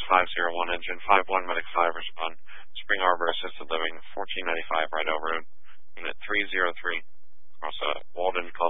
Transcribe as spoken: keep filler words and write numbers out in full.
five zero one, engine five one, medic five, respond. Spring Arbor Assisted Living, fourteen ninety-five, Rideau Road, unit three zero three, across uh, Walden, Colorado.